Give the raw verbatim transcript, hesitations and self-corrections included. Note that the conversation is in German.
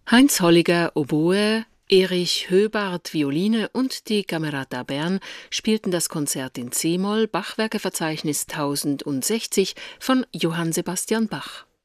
Heinz Holliger Oboe, Erich Höbart Violine und die Camerata Bern spielten das Konzert in c-Moll, Bachwerkeverzeichnis tausendsechzig von Johann Sebastian Bach.